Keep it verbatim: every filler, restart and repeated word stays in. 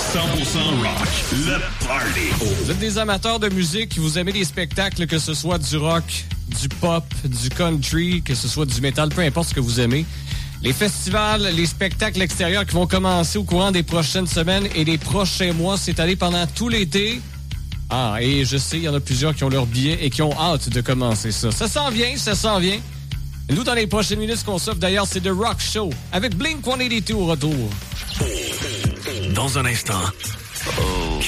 cent pour cent rock, le party. Vous êtes des amateurs de musique, vous aimez les spectacles, que ce soit du rock, du pop, du country, que ce soit du métal, peu importe ce que vous aimez. Les festivals, les spectacles extérieurs qui vont commencer au courant des prochaines semaines et des prochains mois, s'étaler pendant tout l'été. Ah, et je sais, il y en a plusieurs qui ont leur billet et qui ont hâte de commencer ça. Ça s'en vient, ça s'en vient. Nous, dans les prochaines minutes, ce qu'on s'offre d'ailleurs, c'est The Rock Show avec Blink cent quatre-vingt-deux au retour. Dans un instant, oh,